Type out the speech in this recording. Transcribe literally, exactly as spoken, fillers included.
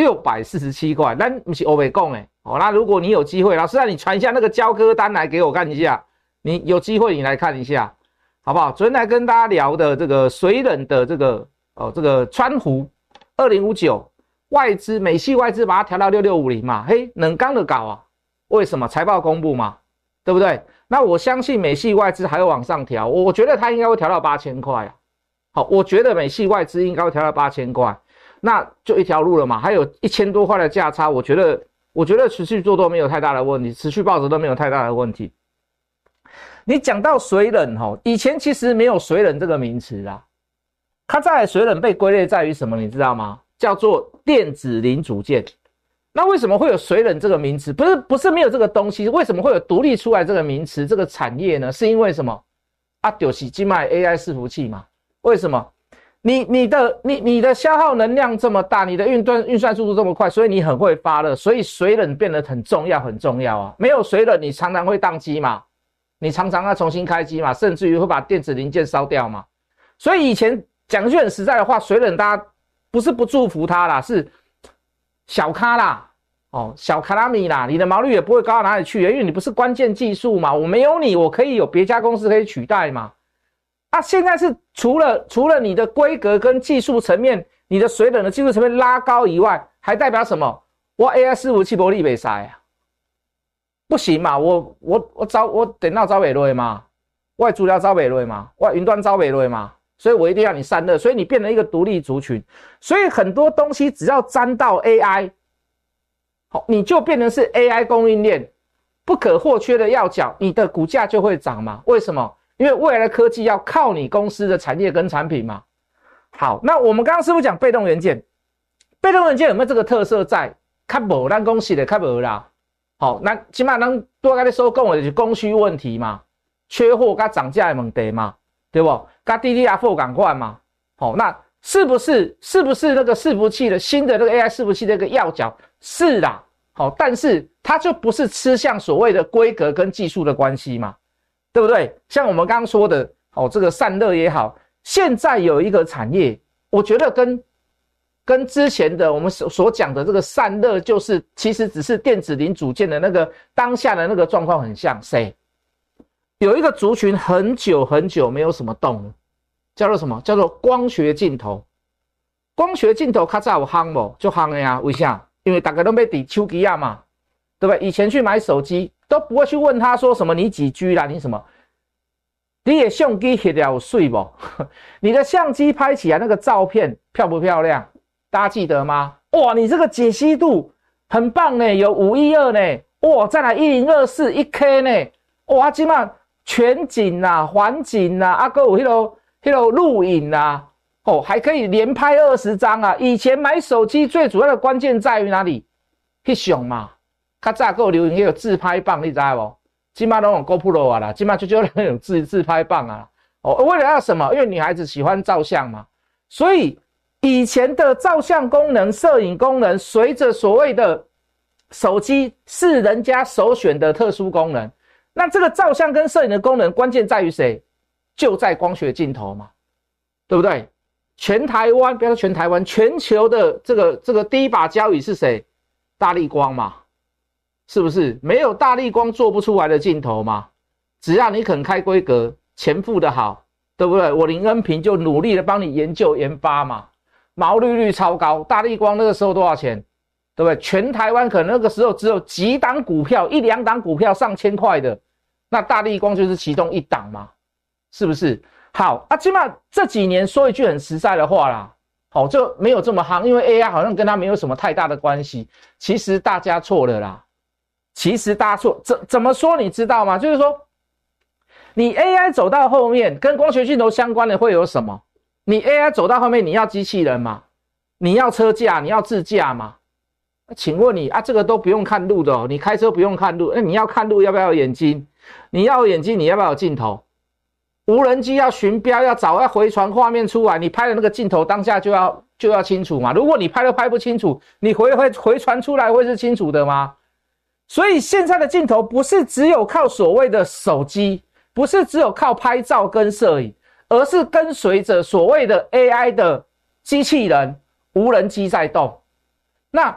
六百四十七块，咱不是欧美讲诶，哦，那如果你有机会，老师让你传一下那个交割单来给我看一下，你有机会你来看一下，好不好？昨天来跟大家聊的这个水冷的这个哦，这个川湖二零五九外资美系外资把它调到六六五零嘛，嘿，冷刚的搞啊，为什么？财报公布嘛，对不对？那我相信美系外资还会往上调，我觉得它应该会调到八千块啊。好，我觉得美系外资应该会调到八千块，那就一条路了嘛，还有一千多块的价差，我觉得我觉得持续做多没有太大的问题，持续抱着都没有太大的问题。你讲到水冷齁，以前其实没有水冷这个名词啦，它在水冷被归类在于什么，你知道吗？叫做电子零组件。那为什么会有水冷这个名词？不是不是没有这个东西，为什么会有独立出来这个名词这个产业呢？是因为什么啊？就是现在 A I 伺服器嘛。为什么？你你的你你的消耗能量这么大，你的运算运算速度这么快，所以你很会发热，所以水冷变得很重要很重要啊。没有水冷，你常常会宕机嘛，你常常要重新开机嘛，甚至于会把电子零件烧掉嘛。所以以前讲句很实在的话，水冷大家不是不祝福它啦，是小咖啦，哦，小卡拉米啦，你的毛利也不会高到哪里去，因为你不是关键技术嘛，我没有你，我可以有别家公司可以取代嘛。啊，现在是除了除了你的规格跟技术层面，你的水冷的技术层面拉高以外，还代表什么？我 A I 伺服器没力没塞啊，不行嘛，我我我招我电脑招不落嘛，我的资料招不落嘛，我的云端招不落嘛。所以我一定要你散热，所以你变成一个独立族群，所以很多东西只要沾到 A I， 好，你就变成是 A I 供应链不可或缺的要角，你的股价就会涨嘛？为什么？因为未来的科技要靠你公司的产业跟产品嘛。好，那我们刚刚是不是讲被动元件？被动元件有没有这个特色在？较无，咱讲实的较无啦。好，那起码咱多跟你说讲的就是供需问题嘛，缺货跟涨价的问题嘛。对不？跟 D D R 四 赶快嘛，好、哦，那是不是是不是那个伺服器的新的那个 A I 伺服器的一个要角？是啦，好、哦，但是它就不是吃向所谓的规格跟技术的关系嘛，对不对？像我们刚刚说的，哦，这个散热也好，现在有一个产业，我觉得跟跟之前的我们所所讲的这个散热，就是其实只是电子零组件的那个当下的那个状况很像，谁？有一个族群很久很久没有什么动了，叫做什么？叫做光学镜头。光学镜头较早有夯无？就夯的呀，为啥？因为大家都被抵手机啊嘛，对不对？以前去买手机都不会去问他说什么你几 G 啦，你什么？你的相机拍了有水不？你的相机拍起来那个照片漂不漂亮？大家记得吗？哇，你这个解析度很棒呢，有五一二呢，哇，再来一零二四 一 K 呢，哇，今晚。全景啦、啊、环景啦、啊，啊，还有那个那个录影啦，哦，还可以连拍二十张啊！以前买手机最主要的关键在于哪里？翕相嘛，较早还有流行那个自拍棒，你知道不？现在都用 GoPro 啊啦，现在就就那种自自拍棒啊。哦，为了要什么？因为女孩子喜欢照相嘛，所以以前的照相功能、摄影功能，随着所谓的手机是人家首选的特殊功能。那这个照相跟摄影的功能关键在于谁？就在光学镜头嘛，对不对？全台湾，不要说全台湾，全球的这个这个第一把交椅是谁？大立光嘛，是不是？没有大立光做不出来的镜头嘛？只要你肯开规格，钱付得好，对不对？我林恩平就努力的帮你研究研发嘛，毛利率超高。大立光那个时候多少钱？对不对？全台湾可能那个时候只有几档股票，一两档股票上千块的，那大立光就是其中一档嘛，是不是？好啊，起码这几年说一句很实在的话啦，好，就没有这么夯，因为 A I 好像跟它没有什么太大的关系。其实大家错了啦，其实大家错，怎怎么说你知道吗？就是说，你 A I 走到后面，跟光学镜头相关的会有什么？你 A I 走到后面，你要机器人嘛，你要车架，你要自驾嘛。请问你啊，这个都不用看路的哦，你开车不用看路，那你要看路要不要有眼睛？你要有眼睛，你要不要有镜头？无人机要巡标，要找要回传画面出来，你拍的那个镜头当下就要就要清楚嘛。如果你拍都拍不清楚，你回回回传出来会是清楚的吗？所以现在的镜头不是只有靠所谓的手机，不是只有靠拍照跟摄影，而是跟随着所谓的 A I 的机器人、无人机在动。那